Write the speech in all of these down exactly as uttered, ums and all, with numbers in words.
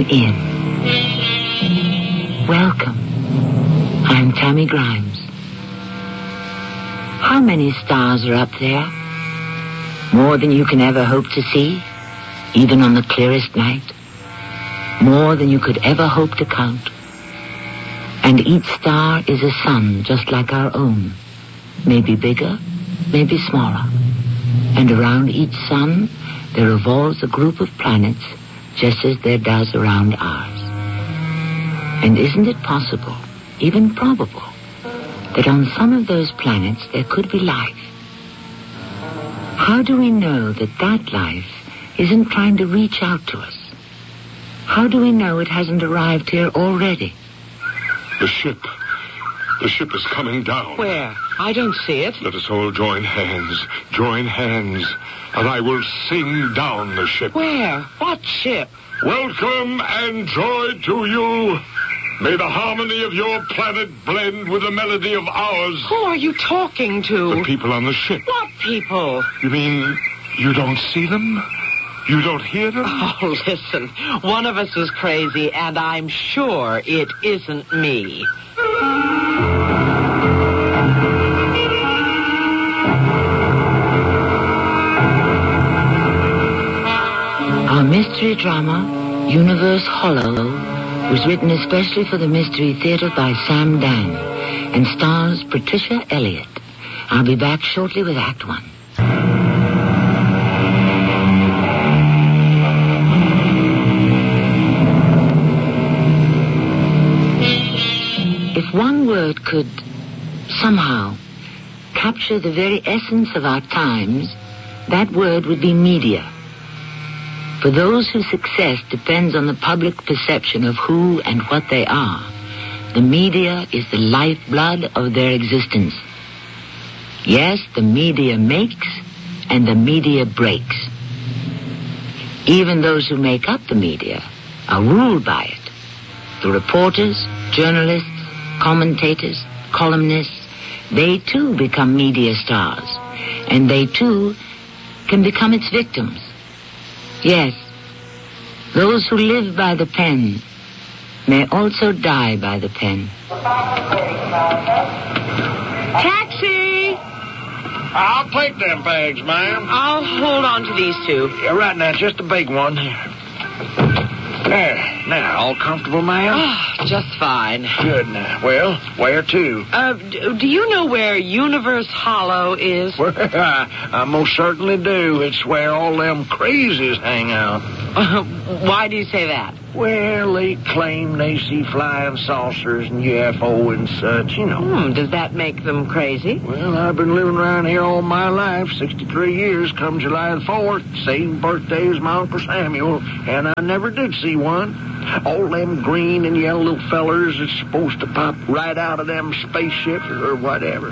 in. Welcome. I'm Tammy Grimes. How many stars are up there? More than you can ever hope to see, even on the clearest night. More than you could ever hope to count. And each star is a sun just like our own. Maybe bigger, maybe smaller. And around each sun, there revolves a group of planets just as there does around ours. And isn't it possible, even probable, that on some of those planets there could be life? How do we know that that life isn't trying to reach out to us? How do we know it hasn't arrived here already? The ship. The ship is coming down. Where? I don't see it. Let us all join hands. Join hands. And I will sing down the ship. Where? What ship? Welcome and joy to you. May the harmony of your planet blend with the melody of ours. Who are you talking to? The people on the ship. What people? You mean you don't see them? You don't hear them? Oh, listen. One of us is crazy, and I'm sure it isn't me. Our mystery drama, Universe Hollow, was written especially for the Mystery Theater by Sam Dan and stars Patricia Elliott. I'll be back shortly with Act One. If one word could somehow capture the very essence of our times, that word would be media. For those whose success depends on the public perception of who and what they are, the media is the lifeblood of their existence. Yes, the media makes and the media breaks. Even those who make up the media are ruled by it. The reporters, journalists, commentators, columnists, they too become media stars, and they too can become its victims. Yes, those who live by the pen may also die by the pen. Taxi! I'll take them bags, ma'am. I'll hold on to these two. Yeah, right now, just a big one. There. Now, all comfortable, ma'am? Oh, just fine. Good now. Well, where to? Uh, d- do you know where Universe Hollow is? Well, I, I most certainly do. It's where all them crazies hang out. Uh, why do you say that? Well, they claim they see flying saucers and U F O and such, you know. Hmm, does that make them crazy? Well, I've been living around here all my life, sixty-three years, come July the fourth, same birthday as my Uncle Samuel, and I never did see one. All them green and yellow little fellers that's supposed to pop right out of them spaceships or whatever.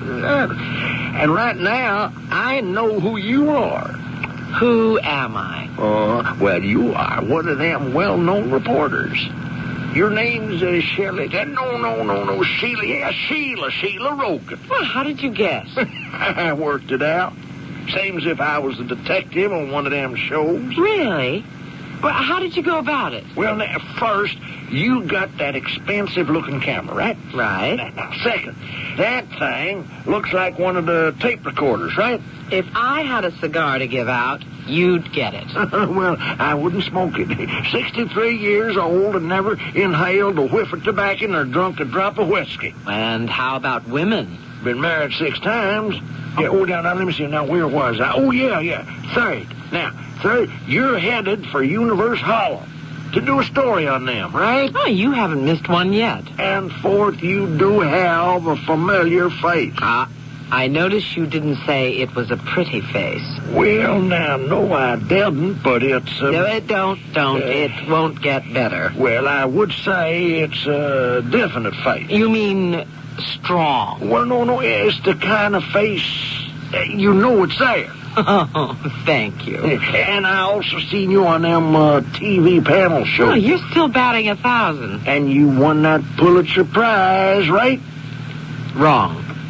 And right now, I know who you are. Who am I? Uh, well, you are one of them well-known reporters. Your name's uh, Shelley. Uh, no, no, no, no, Sheila. Yeah, Sheila, Sheila Rogan. Well, how did you guess? I worked it out. Same as if I was a detective on one of them shows. Really? Well, how did you go about it? Well, now, first, you got that expensive-looking camera, right? Right. Now, now, second, that thing looks like one of the tape recorders, right? If I had a cigar to give out, you'd get it. Well, I wouldn't smoke it. sixty-three years old and never inhaled a whiff of tobacco or drunk a drop of whiskey. And how about women? Been married six times. Yeah, oh, now, now, let me see. Now, where was I? Oh, yeah, yeah. Third. Now, third, you're headed for Universe Hollow to do a story on them, right? Oh, you haven't missed one yet. And fourth, you do have a familiar face. Ah, uh, I noticed you didn't say it was a pretty face. Well, now, no, I didn't, but it's... Uh, no, it don't, don't. Uh, it won't get better. Well, I would say it's a definite face. You mean strong? Well, no, no, it's the kind of face you know it's there. Oh, thank you. And I also seen you on them uh, T V panel shows. Oh, you're still batting a thousand. And you won that Pulitzer Prize, right? Wrong.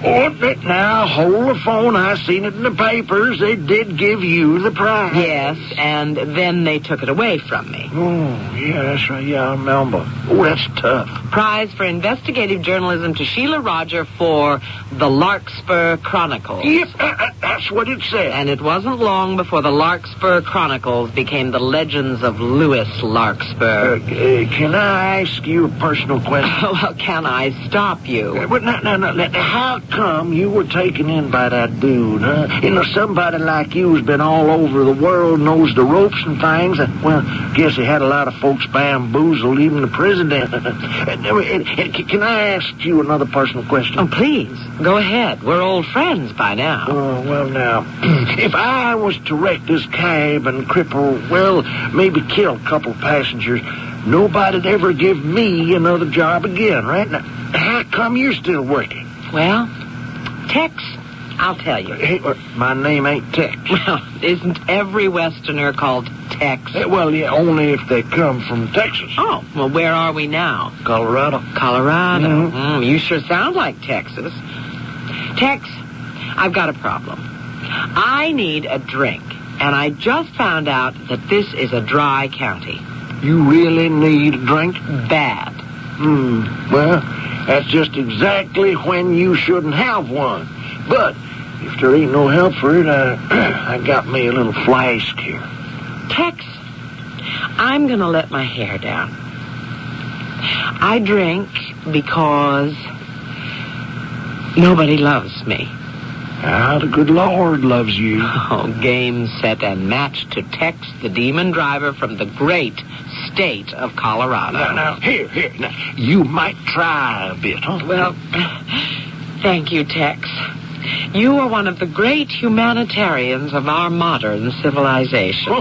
Oh, but now, hold the phone. I seen it in the papers. They did give you the prize. Yes, and then they took it away from me. Oh, yeah, that's right. Yeah, I remember. Oh, that's tough. Prize for investigative journalism to Sheila Roger for the Larkspur Chronicles. Yep, uh, that's what it said. And it wasn't long before the Larkspur Chronicles became the legends of Louis Larkspur. Uh, uh, can I ask you a personal question? Well, can I stop you? Uh, but no, no, no, no. How come you were taken in by that dude, huh? You know, somebody like you who's been all over the world, knows the ropes and things. Uh, well, guess he had a lot of folks bamboozled, even the president. Can I ask you another personal question? Oh, please. Go ahead. We're old friends by now. Oh, well, now, if I was to wreck this cab and cripple, well, maybe kill a couple passengers, nobody'd ever give me another job again, right? Now, how come you're still working? Well, Tex, I'll tell you. Hey, uh, my name ain't Tex. Well, isn't every Westerner called Tex? Uh, well, yeah, only if they come from Texas. Oh, well, where are we now? Colorado. Colorado. Mm-hmm. Mm, you sure sound like Texas. Tex, I've got a problem. I need a drink, and I just found out that this is a dry county. You really need a drink? Bad. Hmm, well, that's just exactly when you shouldn't have one. But if there ain't no help for it, uh, I got me a little flask here. Tex, I'm going to let my hair down. I drink because nobody loves me. Ah, the good Lord loves you. Oh, game, set, and match to Tex, the demon driver from the great state of Colorado. Now, now, here, here. Now, you might try a bit, huh? Well, thank you, Tex. You are one of the great humanitarians of our modern civilization.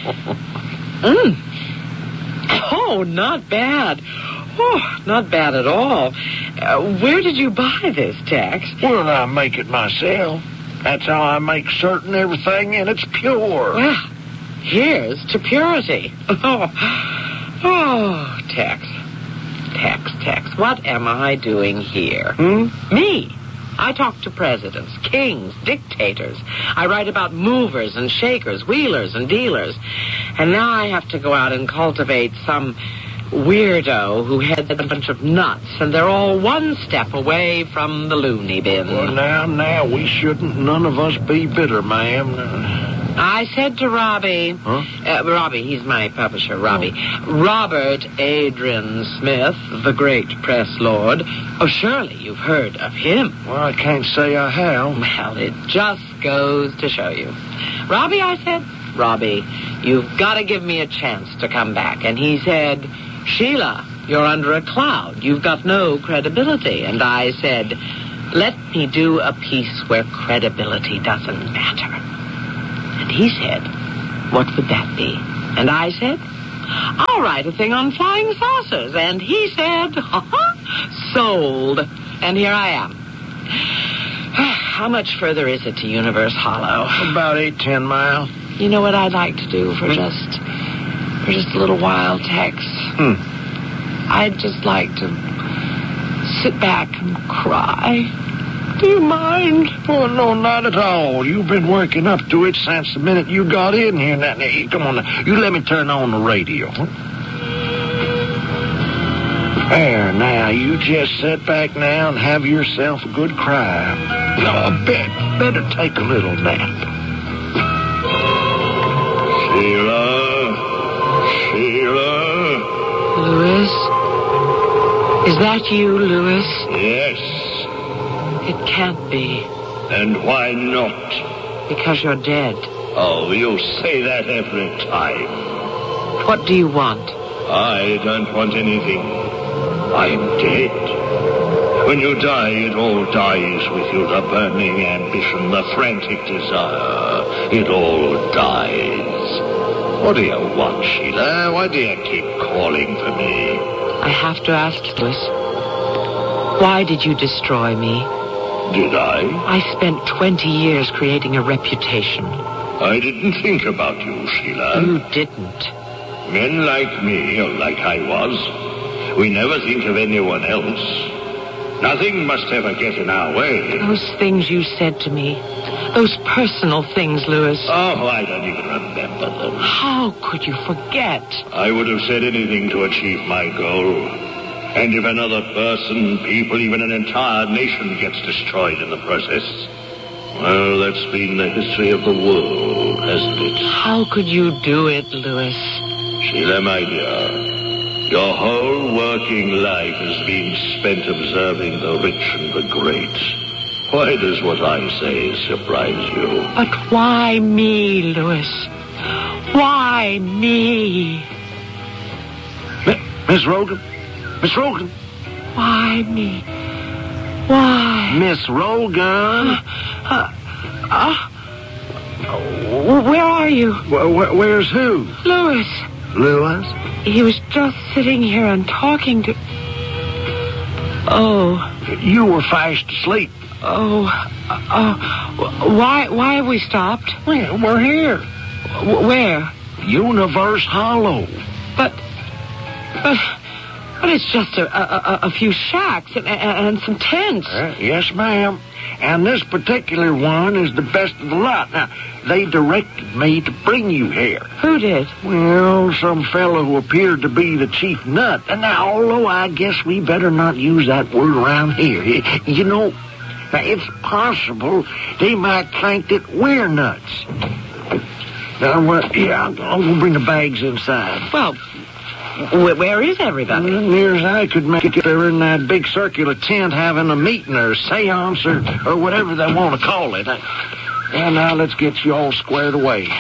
mm. Oh, not bad. Oh, not bad at all. Uh, where did you buy this, Tex? Well, I make it myself. That's how I make certain everything in it's pure. Well, here's to purity. Oh, oh, Tex. Tex, Tex, what am I doing here? Hmm? Me. I talk to presidents, kings, dictators. I write about movers and shakers, wheelers and dealers. And now I have to go out and cultivate some weirdo who had a bunch of nuts, and they're all one step away from the loony bin. Well, now, now, we shouldn't none of us be bitter, ma'am. I said to Robbie, huh? uh, Robbie, he's my publisher, Robbie, oh. Robert Adrian Smith, the great press lord. Oh, surely you've heard of him. Well, I can't say I have. Well, it just goes to show you. Robbie, I said, Robbie, you've got to give me a chance to come back. And he said, Sheila, you're under a cloud. You've got no credibility. And I said, let me do a piece where credibility doesn't matter. And he said, what would that be? And I said, I'll write a thing on flying saucers. And he said, ha-ha, sold. And here I am. How much further is it to Universe Hollow? About eight, ten miles. You know what I'd like to do for just for just a little while, Tex? Hmm. I'd just like to sit back and cry. Do you mind? Oh, no, not at all. You've been working up to it since the minute you got in here. Now, now, come on, now. You let me turn on the radio. Huh? There, now, you just sit back now and have yourself a good cry. No, I bet, better take a little nap. Sheila, Sheila. Louis? Is that you, Louis? Yes. It can't be. And why not? Because you're dead. Oh, you say that every time. What do you want? I don't want anything. I'm dead. When you die, it all dies with you. The burning ambition, the frantic desire. It all dies. What do you want, Sheila? Why do you keep calling for me? I have to ask, Louis. Why did you destroy me? Did I? I spent twenty years creating a reputation. I didn't think about you, Sheila. You didn't. Men like me, or like I was, we never think of anyone else. Nothing must ever get in our way. Those things you said to me. Those personal things, Louis. Oh, I don't even remember them. How could you forget? I would have said anything to achieve my goal. And if another person, people, even an entire nation gets destroyed in the process, well, that's been the history of the world, hasn't it? How could you do it, Louis? Sheila, my dear, your whole working life has been spent observing the rich and the great. Why does what I say surprise you? But why me, Louis? Why me? Miss Rogan? Miss Rogan? Why me? Why? Miss Rogan? Uh, uh, uh, where are you? Wh- wh- where's who? Louis. Louis? He was just sitting here and talking to... Oh. You were fast asleep. Oh. Uh, why Why have we stopped? Well, we're here. W- where? Universe Hollow. But... But... But it's just a, a, a few shacks and, and some tents. Uh, yes, ma'am. And this particular one is the best of the lot. Now, they directed me to bring you here. Who did? Well, some fellow who appeared to be the chief nut. And now, although I guess we better not use that word around here. You know, now, it's possible they might think that we're nuts. Now, what? Yeah, I'll, I'll go bring the bags inside. Well... Where is everybody? Well, near as I could make it, they're in that big circular tent having a meeting or a seance or, or whatever they want to call it. And now let's get you all squared away.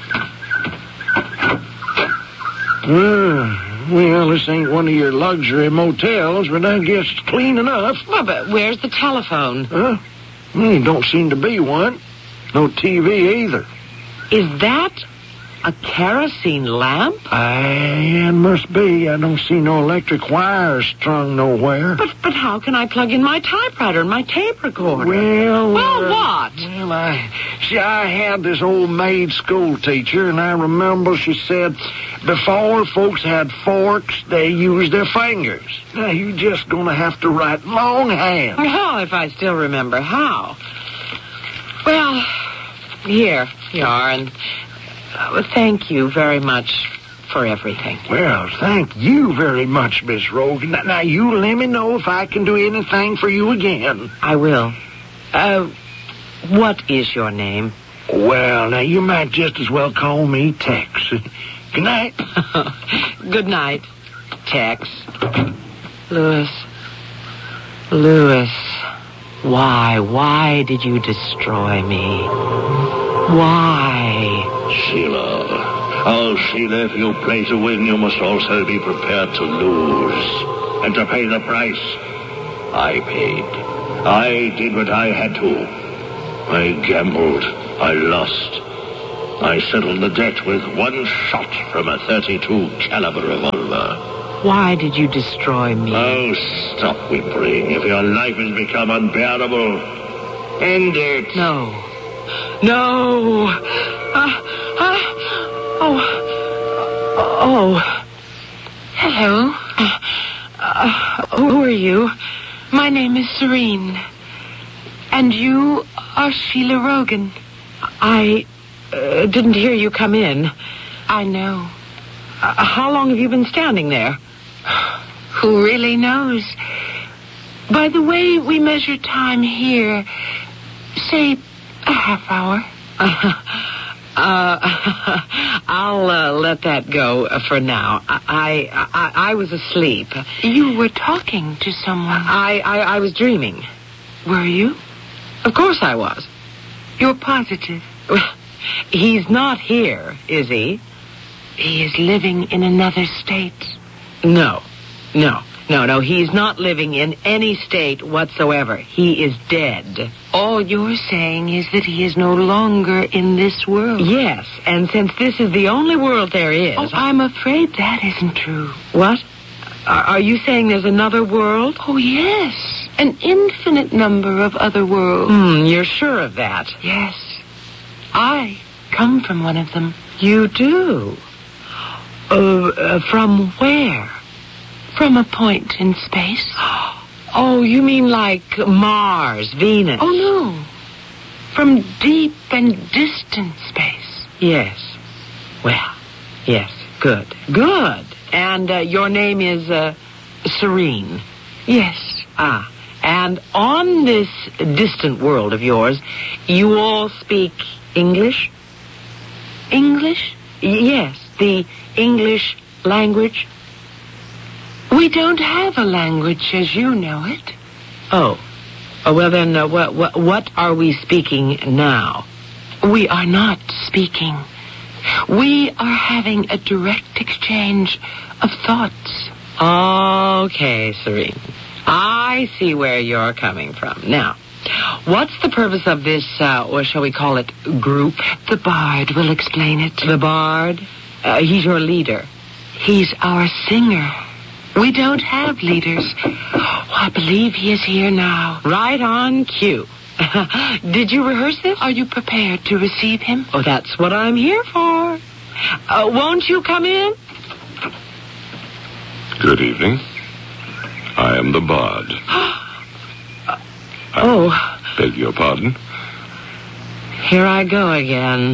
Uh, well, this ain't one of your luxury motels, but I guess it's clean enough. Well, but where's the telephone? Huh? Well, don't seem to be one. No T V either. Is that... a kerosene lamp? I it must be. I don't see no electric wires strung nowhere. But but how can I plug in my typewriter and my tape recorder? Well, well, uh, what? Well, I see. I had this old maid school teacher, and I remember she said before folks had forks, they used their fingers. Now you just gonna have to write longhand. Well, if I still remember how. Well, here you are, and. Uh, thank you very much for everything. Well, thank you very much, Miss Rogan. Now, now, you let me know if I can do anything for you again. I will. Uh, what is your name? Well, now, you might just as well call me Tex. Good night. Good night, Tex. Louis. Louis. Why, why did you destroy me? Why? Sheila. Oh, Sheila, if you play to win, you must also be prepared to lose. And to pay the price. I paid. I did what I had to. I gambled. I lost. I settled the debt with one shot from a thirty-two caliber revolver. Why did you destroy me? Oh, stop whimpering. If your life has become unbearable, end it. No. No. Uh, uh, oh. Oh. Hello. Uh, uh, who are you? My name is Serene. And you are Sheila Rogan. I uh, didn't hear you come in. I know. Uh, how long have you been standing there? Who really knows? By the way we measure time here, say a half hour. Uh, uh, I'll uh, let that go uh, for now. I, I I was asleep. You were talking to someone. I, I, I was dreaming. Were you? Of course I was. You're positive? Well, he's not here, is he? He is living in another state. No, no, no, no. He's not living in any state whatsoever. He is dead. All you're saying is that he is no longer in this world. Yes, and since this is the only world there is... Oh, I'm afraid that isn't true. What? Are, are you saying there's another world? Oh, yes. An infinite number of other worlds. Hmm, you're sure of that? Yes. I come from one of them. You do? Uh, uh, from where? From a point in space. Oh, you mean like Mars, Venus? Oh, no. From deep and distant space. Yes. Well, yes. Good. Good. And uh, your name is uh, Serene. Yes. Ah. And on this distant world of yours, you all speak English? English? Y- yes. The English language? We don't have a language as you know it. Oh. Oh, well, then, uh, what, what, what are we speaking now? We are not speaking. We are having a direct exchange of thoughts. Okay, Serene. I see where you're coming from. Now, what's the purpose of this, uh, or shall we call it, group? The Bard will explain it. The Bard? Uh, he's your leader. He's our singer. We don't have leaders. Oh, I believe he is here now. Right on cue. Did you rehearse this? Are you prepared to receive him? Oh, that's what I'm here for. Uh, won't you come in? Good evening. I am the Bard. Oh. I beg your pardon. Here I go again.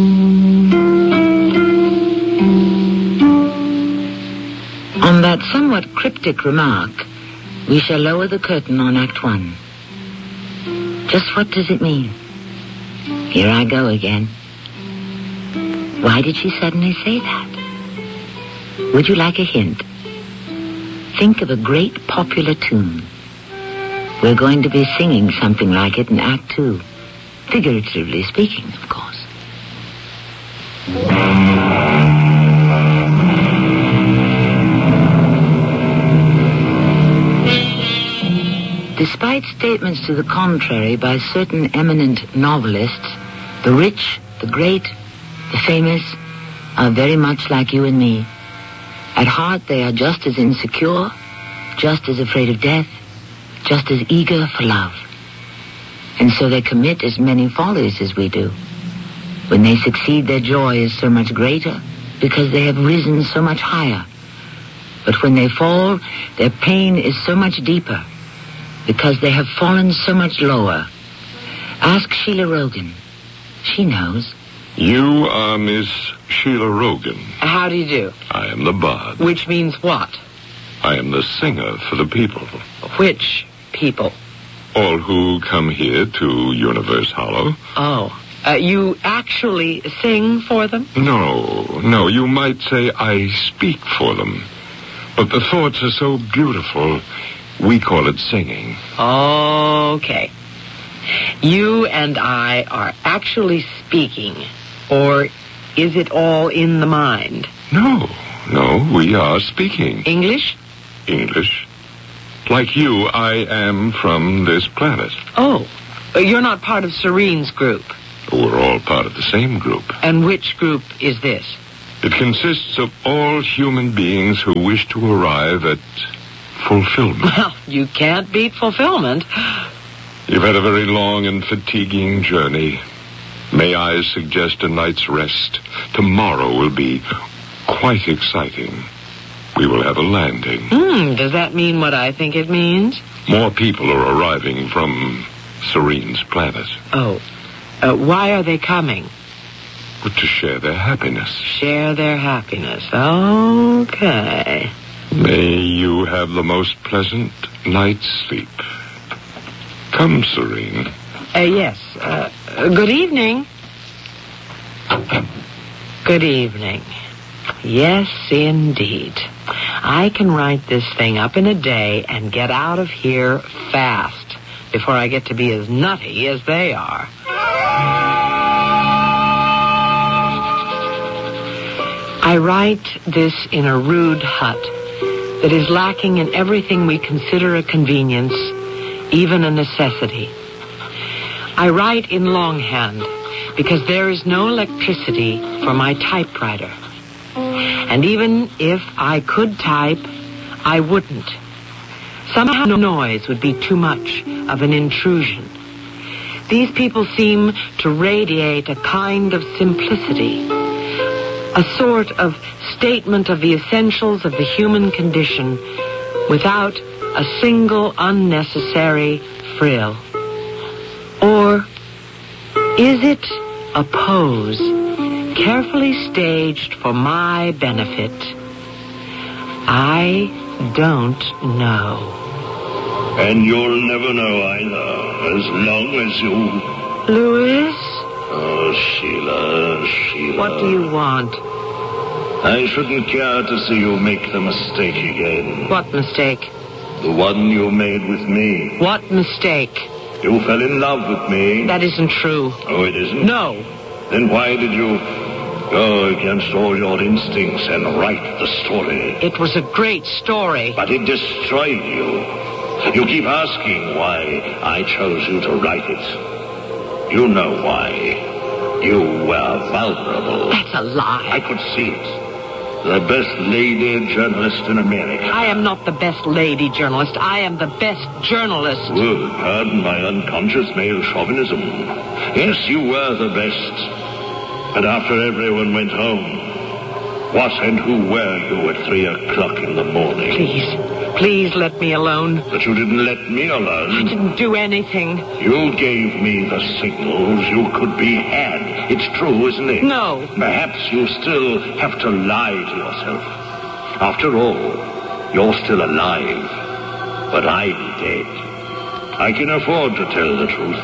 On that somewhat cryptic remark, we shall lower the curtain on Act One. Just what does it mean? Here I go again. Why did she suddenly say that? Would you like a hint? Think of a great popular tune. We're going to be singing something like it in Act Two. Figuratively speaking, of course. Despite statements to the contrary by certain eminent novelists, the rich, the great, the famous are very much like you and me. At heart, they are just as insecure, just as afraid of death, just as eager for love. And so they commit as many follies as we do. When they succeed, their joy is so much greater because they have risen so much higher. But when they fall, their pain is so much deeper because they have fallen so much lower. Ask Sheila Rogan. She knows. You are Miss Sheila Rogan. How do you do? I am the Bard. Which means what? I am the singer for the people. Which people? All who come here to Universe Hollow. Oh. Uh, you actually sing for them? No, no, you might say I speak for them. But the thoughts are so beautiful, we call it singing. Okay. You and I are actually speaking, or is it all in the mind? No, no, we are speaking. English? English. Like you, I am from this planet. Oh, you're not part of Serene's group. We're all part of the same group. And which group is this? It consists of all human beings who wish to arrive at fulfillment. Well, you can't beat fulfillment. You've had a very long and fatiguing journey. May I suggest a night's rest? Tomorrow will be quite exciting. We will have a landing. Hmm, does that mean what I think it means? More people are arriving from Serene's planet. Oh, uh, why are they coming? To share their happiness. Share their happiness. Okay. May you have the most pleasant night's sleep. Come, Serene. Uh, yes. Uh, good evening. Good evening. Yes, indeed. I can write this thing up in a day and get out of here fast before I get to be as nutty as they are. I write this in a rude hut that is lacking in everything we consider a convenience, even a necessity. I write in longhand because there is no electricity for my typewriter. And even if I could type, I wouldn't. Somehow noise would be too much of an intrusion. These people seem to radiate a kind of simplicity, a sort of statement of the essentials of the human condition without a single unnecessary frill? Or is it a pose carefully staged for my benefit? I don't know. And you'll never know either, as long as you... Louis? Oh, Sheila, Sheila. What do you want? I shouldn't care to see you make the mistake again. What mistake? The one you made with me. What mistake? You fell in love with me. That isn't true. Oh, it isn't? No. Then why did you go against all your instincts and write the story? It was a great story. But it destroyed you. You keep asking why I chose you to write it. You know why. You were vulnerable. That's a lie. I could see it. The best lady journalist in America. I am not the best lady journalist. I am the best journalist. Oh, pardon my unconscious male chauvinism. Yes, you were the best. But after everyone went home, what and who were you at three o'clock in the morning? Please, please let me alone. But you didn't let me alone. I didn't do anything. You gave me the signals you could be had. It's true, isn't it? No. Perhaps you still have to lie to yourself. After all, you're still alive. But I'm dead. I can afford to tell the truth.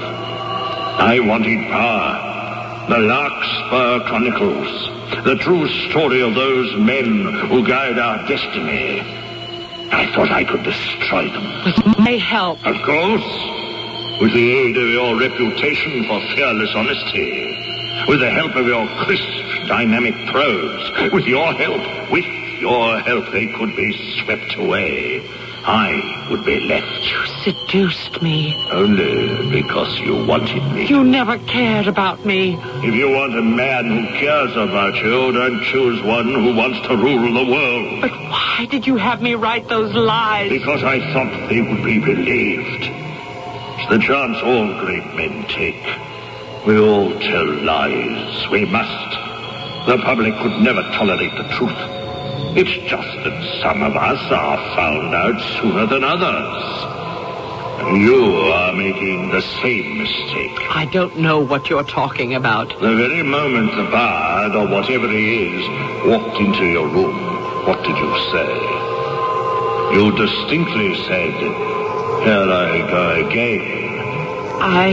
I wanted power. The Larkspur Chronicles. The true story of those men who guide our destiny. I thought I could destroy them. With my help. Of course. With the aid of your reputation for fearless honesty. With the help of your crisp, dynamic prose. With your help. With your help, they could be swept away. I would be left. You seduced me. Only because you wanted me. You never cared about me. If you want a man who cares about you, then choose one who wants to rule the world. But why did you have me write those lies? Because I thought they would be believed. It's the chance all great men take. We all tell lies. We must. The public could never tolerate the truth. It's just that some of us are found out sooner than others. And you are making the same mistake. I don't know what you're talking about. The very moment the bard, or whatever he is, walked into your room, what did you say? You distinctly said, "Here I go again." I...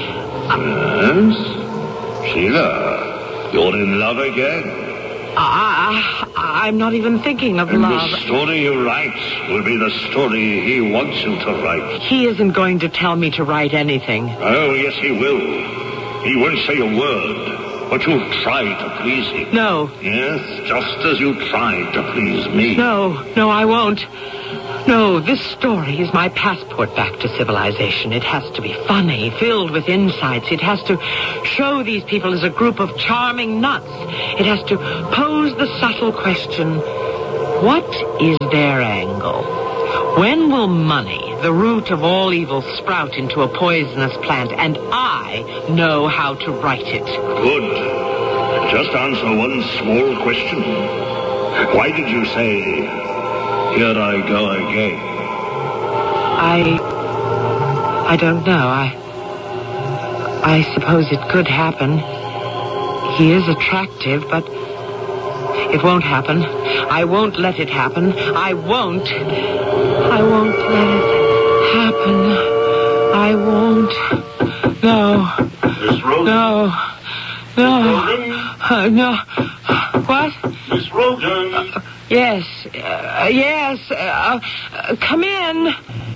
Yes? Sheila, you're in love again. I, I, I'm not even thinking of and love. The story you write will be the story he wants you to write. He isn't going to tell me to write anything. Oh, yes, he will. He won't say a word, but you'll try to please him. No. Yes, just as you tried to please me. No, no, I won't. No, this story is my passport back to civilization. It has to be funny, filled with insights. It has to show these people as a group of charming nuts. It has to pose the subtle question, what is their angle? When will money, the root of all evil, sprout into a poisonous plant? And I know how to write it. Good. Just answer one small question. Why did you say... Here I go again. I... I don't know. I... I suppose it could happen. He is attractive, but... It won't happen. I won't let it happen. I won't. I won't let it happen. I won't. No. Miss Rogan? No. No. Miss Rogan? Uh, no. What? Miss Rogan? Uh, yes. Uh, yes. Uh, uh, come in.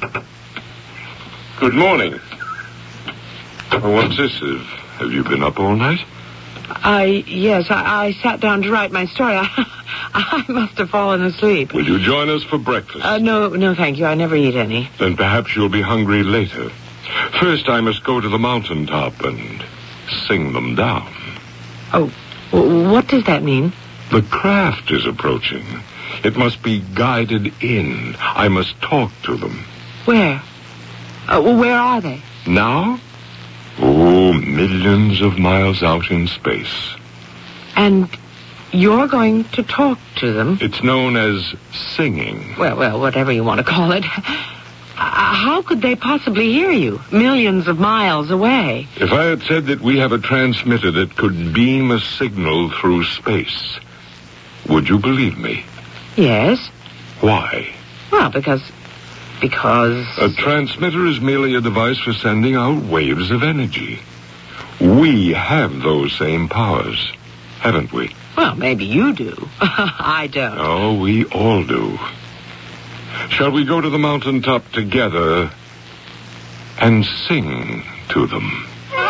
Good morning. Oh, what's this? Have, have you been up all night? I, yes, I, I sat down to write my story. I, I must have fallen asleep. Will you join us for breakfast? Uh, no, no, thank you. I never eat any. Then perhaps you'll be hungry later. First, I must go to the mountaintop and sing them down. Oh, w- what does that mean? The craft is approaching. It must be guided in. I must talk to them. Where? Uh, well, where are they? Now? Oh, millions of miles out in space. And you're going to talk to them? It's known as singing. Well, well, whatever you want to call it. how could they possibly hear you, millions of miles away? If I had said that we have a transmitter that could beam a signal through space, would you believe me? Yes. Why? Well, because... Because... A transmitter is merely a device for sending out waves of energy. We have those same powers, haven't we? Well, maybe you do. I don't. Oh, we all do. Shall we go to the mountaintop together and sing to them?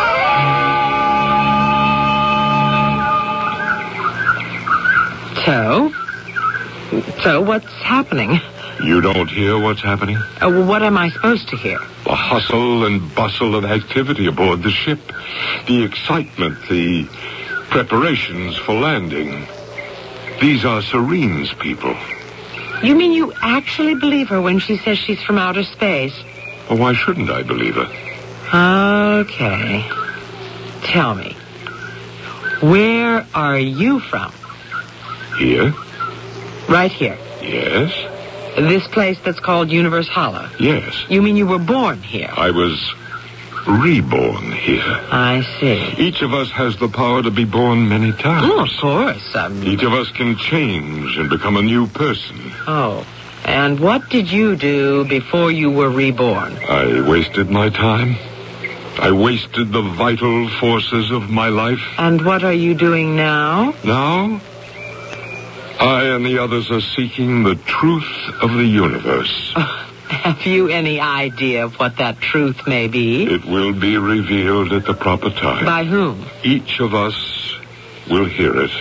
So? So what's happening? You don't hear what's happening? Uh, well, what am I supposed to hear? The hustle and bustle of activity aboard the ship. The excitement, the preparations for landing. These are Serene's people. You mean you actually believe her when she says she's from outer space? Well, why shouldn't I believe her? Okay. Tell me, where are you from? Here? Right here. Yes. This place that's called Universe Hollow? Yes. You mean you were born here? I was reborn here. I see. Each of us has the power to be born many times. Oh, of course. Um... Each of us can change and become a new person. Oh. And what did you do before you were reborn? I wasted my time. I wasted the vital forces of my life. And what are you doing now? Now? I and the others are seeking the truth of the universe. Uh, have you any idea of what that truth may be? It will be revealed at the proper time. By whom? Each of us will hear it.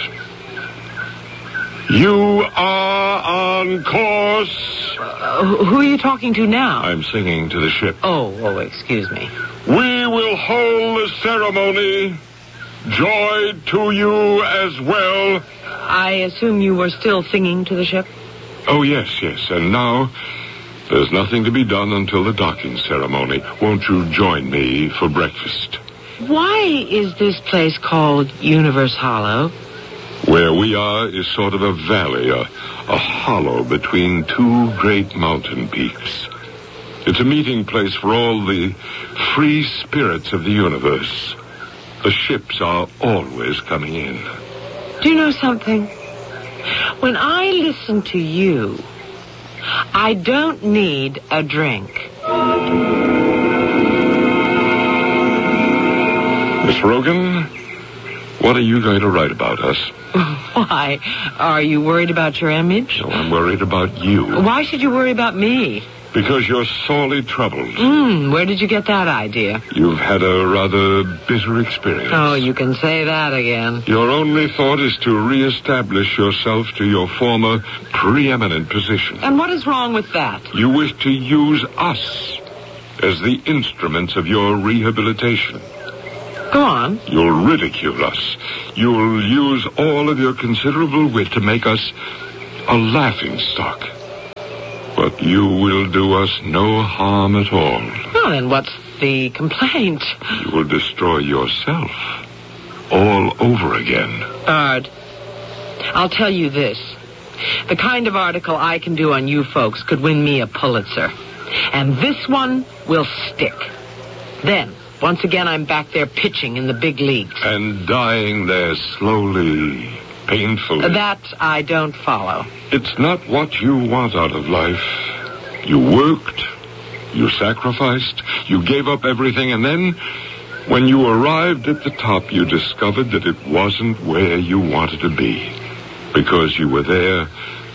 You are on course. Uh, who are you talking to now? I'm singing to the ship. Oh, oh, excuse me. We will hold the ceremony. Joy to you as well. I assume you were still singing to the ship? Oh, yes, yes. And now, there's nothing to be done until the docking ceremony. Won't you join me for breakfast? Why is this place called Universe Hollow? Where we are is sort of a valley, a, a hollow between two great mountain peaks. It's a meeting place for all the free spirits of the universe. The ships are always coming in. Do you know something? When I listen to you, I don't need a drink. Miss Rogan, what are you going to write about us? Why? Are you worried about your image? No, I'm worried about you. Why should you worry about me? Because you're sorely troubled. Hmm, where did you get that idea? You've had a rather bitter experience. Oh, you can say that again. Your only thought is to reestablish yourself to your former preeminent position. And what is wrong with that? You wish to use us as the instruments of your rehabilitation. Go on. You'll ridicule us. You'll use all of your considerable wit to make us a laughingstock. But you will do us no harm at all. Well, then what's the complaint? You will destroy yourself all over again. Bard, I'll tell you this. The kind of article I can do on you folks could win me a Pulitzer. And this one will stick. Then, once again, I'm back there pitching in the big leagues. And dying there slowly, painfully. That I don't follow. It's not what you want out of life. You worked, you sacrificed, you gave up everything, and then, when you arrived at the top, you discovered that it wasn't where you wanted to be. Because you were there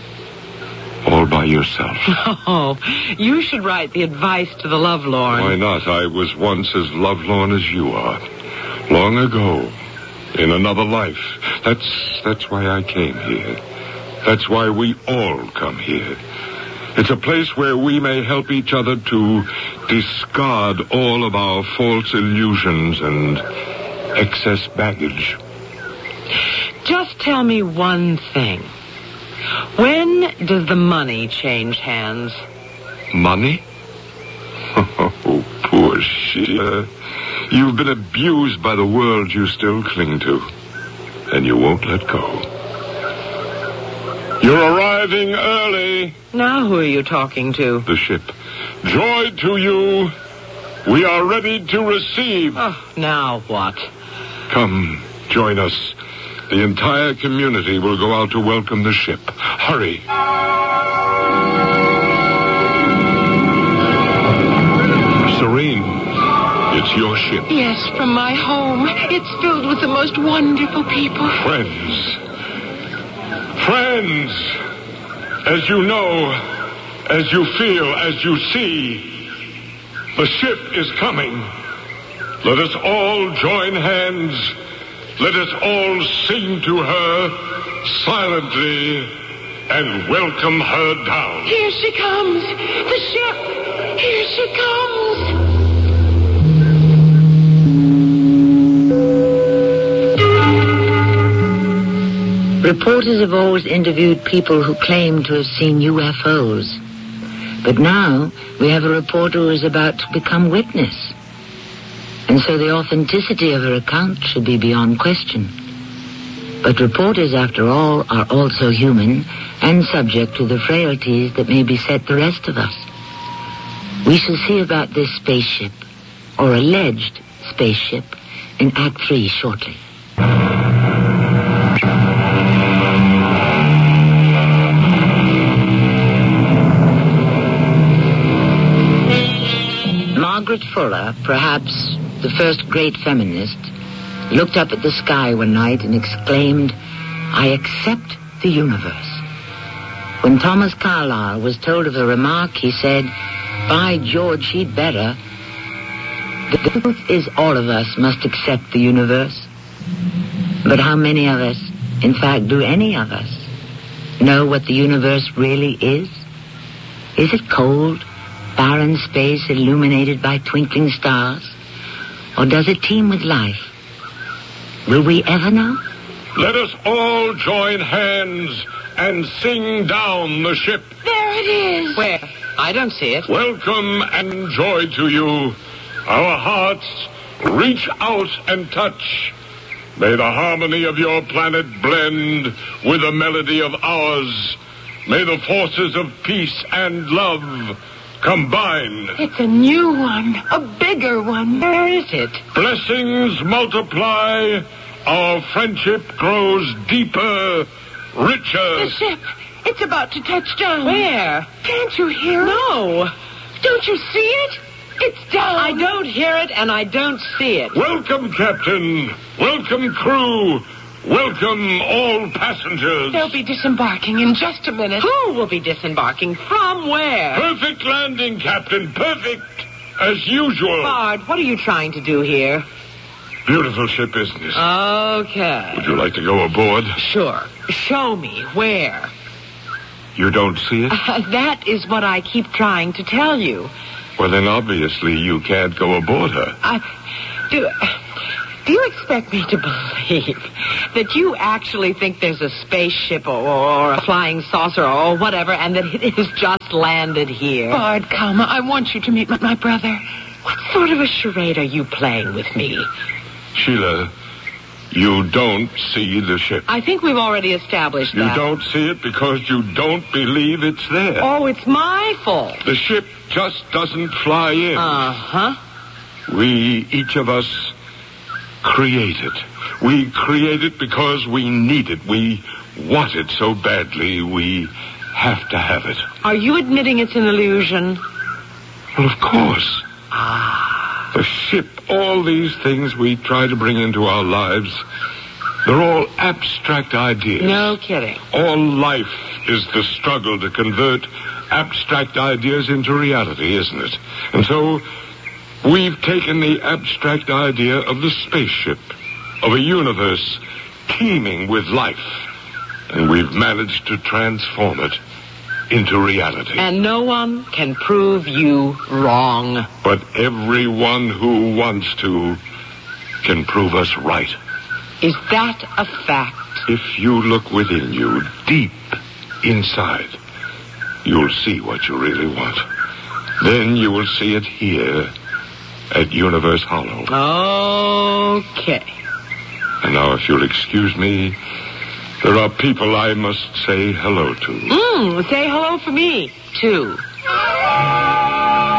all by yourself. Oh, you should write the advice to the lovelorn. Why not? I was once as lovelorn as you are. Long ago. In another life. That's that's why I came here. That's why we all come here. It's a place where we may help each other to discard all of our false illusions and excess baggage. Just tell me one thing. When does the money change hands? Money? Oh, poor Sheila. You've been abused by the world you still cling to, and you won't let go. You're arriving early. Now who are you talking to? The ship. Joy to you. We are ready to receive. Oh, now what? Come, join us. The entire community will go out to welcome the ship. Hurry. Serene, it's your ship. Yes, from my home. It's filled with the most wonderful people. Friends. Friends. As you know, as you feel, as you see, the ship is coming. Let us all join hands. Let us all sing to her silently and welcome her down. Here she comes. The ship. Here she comes. Reporters have always interviewed people who claim to have seen U F Os. But now we have a reporter who is about to become witness. And so the authenticity of her account should be beyond question. But reporters, after all, are also human and subject to the frailties that may beset the rest of us. We shall see about this spaceship, or alleged spaceship, in Act Three shortly. Margaret Fuller, perhaps the first great feminist, looked up at the sky one night and exclaimed, "I accept the universe." When Thomas Carlyle was told of her remark, he said, "By George, she'd better." The truth is all of us must accept the universe. But how many of us, in fact, do any of us, know what the universe really is? Is it cold, barren space illuminated by twinkling stars? Or does it teem with life? Will we ever know? Let us all join hands and sing down the ship. There it is. Where? I don't see it. Welcome and joy to you. Our hearts reach out and touch. May the harmony of your planet blend with the melody of ours. May the forces of peace and love combine. It's a new one. A bigger one. Where is it? Blessings multiply. Our friendship grows deeper, richer. The ship. It's about to touch down. Where? Can't you hear it? No. Don't you see it? It's down. I don't hear it and I don't see it. Welcome, Captain. Welcome, crew. Welcome, all passengers. They'll be disembarking in just a minute. Who will be disembarking? From where? Perfect landing, Captain. Perfect. As usual. Bard, what are you trying to do here? Beautiful ship, isn't it? Okay. Would you like to go aboard? Sure. Show me. Where? You don't see it? Uh, that is what I keep trying to tell you. Well, then obviously you can't go aboard her. I... Do... Do you expect me to believe that you actually think there's a spaceship or, or a flying saucer or whatever and that it has just landed here? Bard, come. I want you to meet my brother. What sort of a charade are you playing with me? Sheila, you don't see the ship. I think we've already established You that. don't see it because you don't believe it's there. Oh, it's my fault. The ship just doesn't fly in. Uh-huh. We, each of us, create it. We create it because we need it. We want it so badly, we have to have it. Are you admitting it's an illusion? Well, of course. Ah. The ship, all these things we try to bring into our lives, they're all abstract ideas. No kidding. All life is the struggle to convert abstract ideas into reality, isn't it? And so we've taken the abstract idea of the spaceship, of a universe teeming with life, and we've managed to transform it into reality. And no one can prove you wrong. But everyone who wants to can prove us right. Is that a fact? If you look within you, deep inside, you'll see what you really want. Then you will see it here at Universe Hollow. Okay. And now, if you'll excuse me, there are people I must say hello to. Mm, say hello for me, too.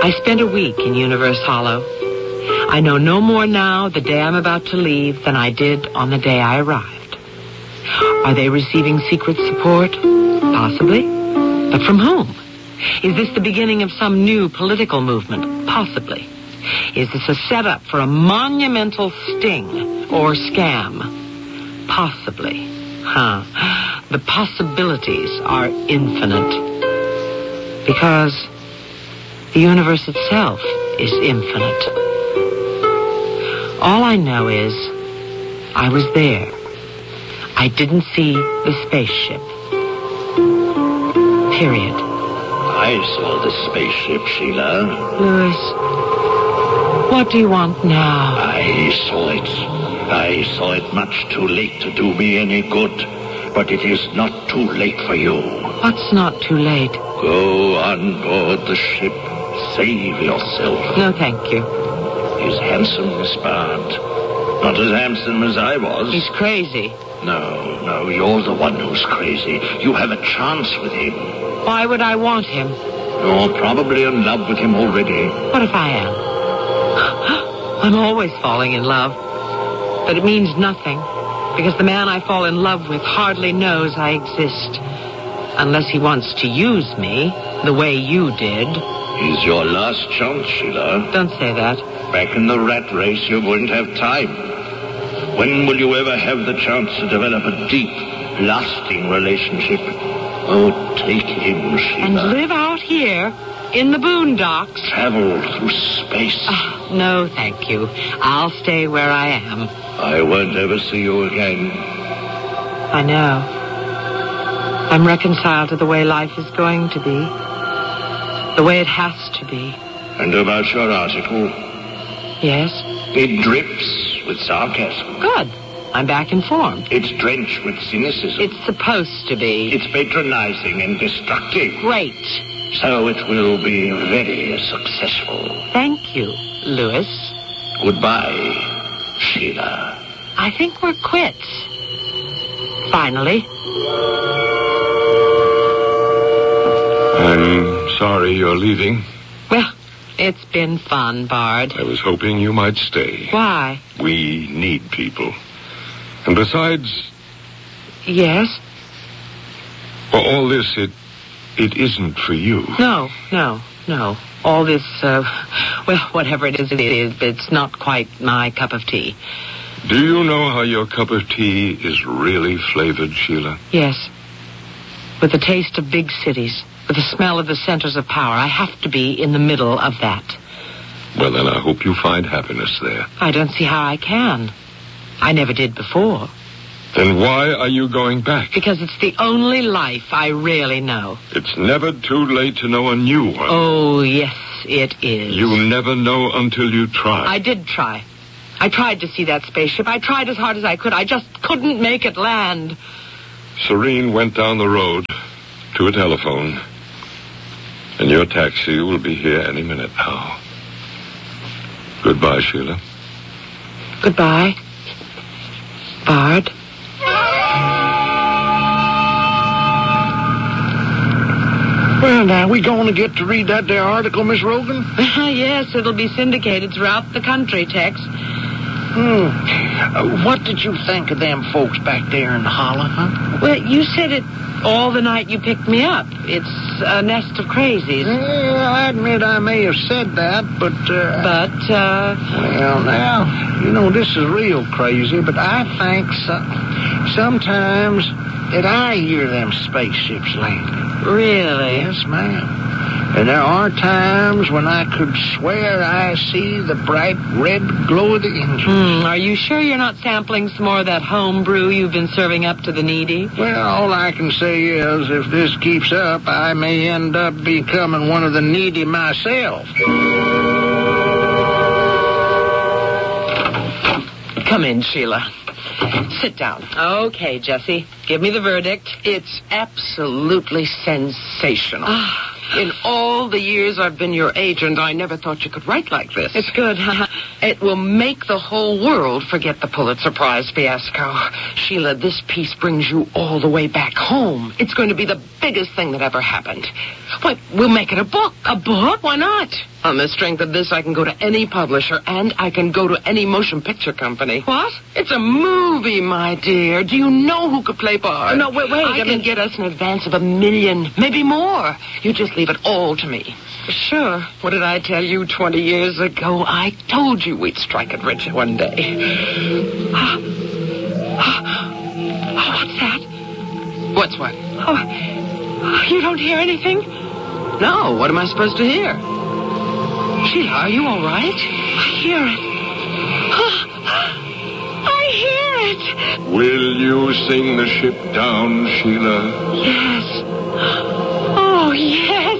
I spent a week in Universe Hollow. I know no more now the day I'm about to leave than I did on the day I arrived. Are they receiving secret support? Possibly. But from whom? Is this the beginning of some new political movement? Possibly. Is this a setup for a monumental sting or scam? Possibly. Huh. The possibilities are infinite. Because the universe itself is infinite. All I know is I was there. I didn't see the spaceship. Period. I saw the spaceship, Sheila. Louis, what do you want now? I saw it. I saw it much too late to do me any good. But it is not too late for you. What's not too late? Go on board the ship. Save yourself. No, thank you. He's handsome, Miss Bard. Not as handsome as I was. He's crazy. No, no, you're the one who's crazy. You have a chance with him. Why would I want him? You're probably in love with him already. What if I am? I'm always falling in love. But it means nothing, because the man I fall in love with hardly knows I exist. Unless he wants to use me, the way you did. He's your last chance, Sheila. Don't say that. Back in the rat race, you wouldn't have time. When will you ever have the chance to develop a deep, lasting relationship? Oh, take him, Sheila. And live out here, in the boondocks. Travel through space. Uh, no, thank you. I'll stay where I am. I won't ever see you again. I know. I'm reconciled to the way life is going to be. The way it has to be. And about your article? Yes? It drips with sarcasm. Good. I'm back informed. It's drenched with cynicism. It's supposed to be. It's patronizing and destructive. Great. So it will be very successful. Thank you, Louis. Goodbye, Sheila. I think we're quits. Finally. I'm sorry you're leaving. Well, it's been fun, Bard. I was hoping you might stay. Why? We need people. And besides... Yes? For all this, it it isn't for you. No, no, no. All this, uh, well, whatever it is, it is. It's not quite my cup of tea. Do you know how your cup of tea is really flavored, Sheila? Yes. With the taste of big cities, with the smell of the centers of power. I have to be in the middle of that. Well, then I hope you find happiness there. I don't see how I can. I never did before. Then why are you going back? Because it's the only life I really know. It's never too late to know a new one. Oh, yes, it is. You never know until you try. I did try. I tried to see that spaceship. I tried as hard as I could. I just couldn't make it land. Serene went down the road to a telephone. And your taxi will be here any minute now. Goodbye, Sheila. Goodbye, Bard. Well, now, we going to get to read that there article, Miss Rogan? Yes, it'll be syndicated throughout the country, Tex. Hmm. Uh, what did you think of them folks back there in the hollow, huh? Well, you said it all the night you picked me up. It's a nest of crazies. Well, I admit I may have said that, but, uh... But, uh... Well, now, you know, this is real crazy, but I think so- sometimes that I hear them spaceships landing. Really? Yes, ma'am. And there are times when I could swear I see the bright red glow of the engines. Hmm, are you sure you're not sampling some more of that home brew you've been serving up to the needy? Well, all I can say is if this keeps up, I may end up becoming one of the needy myself. Come in, Sheila. Sit down. Okay, Jessie. Give me the verdict. It's absolutely sensational. In all the years I've been your agent, I never thought you could write like this. It's good. It will make the whole world forget the Pulitzer Prize fiasco. Sheila, this piece brings you all the way back home. It's going to be the biggest thing that ever happened. But we'll make it a book. A book? Why not? On the strength of this, I can go to any publisher, and I can go to any motion picture company. What? It's a movie, my dear. Do you know who could play Bard? No, wait, wait. I, I can mean... get us an advance of a million, maybe more. You just leave it all to me. Sure. What did I tell you twenty years ago? I told you we'd strike it rich one day. Oh, what's that? What's what? Oh, you don't hear anything? No. What am I supposed to hear? Sheila, are you all right? I hear it. I hear it. Will you sing the ship down, Sheila? Yes. Oh, yes.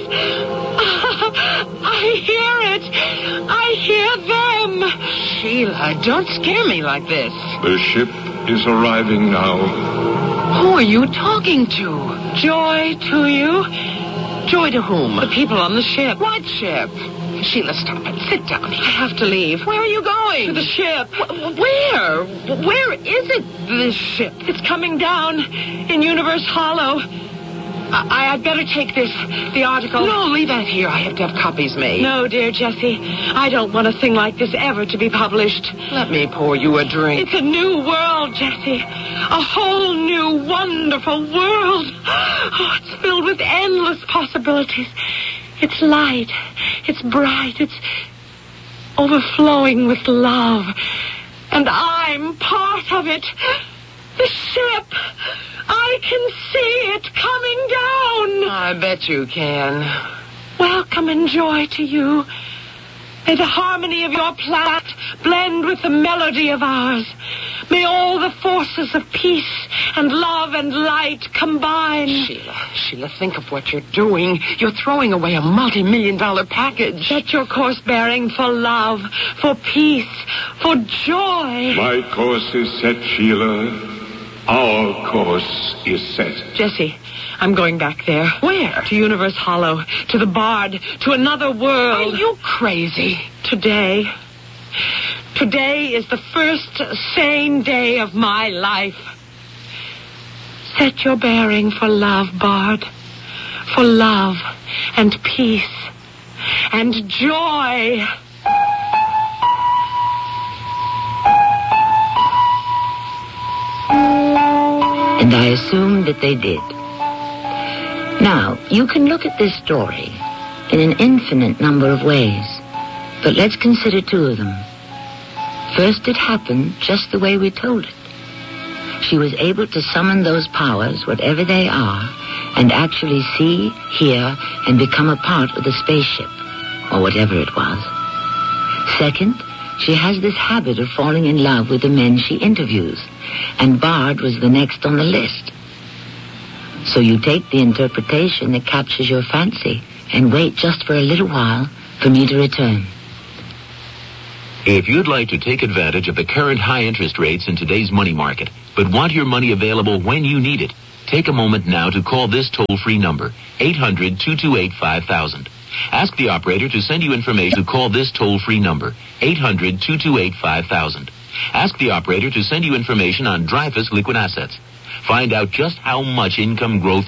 I hear it. I hear them. Sheila, don't scare me like this. The ship is arriving now. Who are you talking to? Joy to you? Joy to whom? The people on the ship. What ship? Sheila, stop it. Sit down. I have to leave. Where are you going? To the ship. W- where? Where is it, this ship? It's coming down in Universe Hollow. I- I'd better take this, the article. No, leave that here. I have to have copies made. No, dear Jessie. I don't want a thing like this ever to be published. Let me pour you a drink. It's a new world, Jessie. A whole new, wonderful world. Oh, it's filled with endless possibilities. It's light. It's bright. It's overflowing with love. And I'm part of it. The ship. I can see it coming down. I bet you can. Welcome and joy to you. May the harmony of your planet blend with the melody of ours. May all the forces of peace and love and light combine. Sheila, Sheila, think of what you're doing. You're throwing away a multi-million dollar package. Set your course bearing for love, for peace, for joy. My course is set, Sheila. Our course is set. Jessie, I'm going back there. Where? To Universe Hollow, to the Bard, to another world. Are you crazy? Today. Today is the first sane day of my life. Set your bearing for love, Bard. For love and peace and joy. And I assumed that they did. Now, you can look at this story in an infinite number of ways, but let's consider two of them. First, it happened just the way we told it. She was able to summon those powers, whatever they are, and actually see, hear, and become a part of the spaceship, or whatever it was. Second, she has this habit of falling in love with the men she interviews, and Bard was the next on the list. So you take the interpretation that captures your fancy and wait just for a little while for me to return. If you'd like to take advantage of the current high interest rates in today's money market, but want your money available when you need it, take a moment now to call this toll-free number, eight hundred, two two eight, five thousand. Ask the operator to send you information to call this toll-free number, eight hundred, two two eight, five thousand. Ask the operator to send you information on Dreyfus Liquid Assets. Find out just how much income growth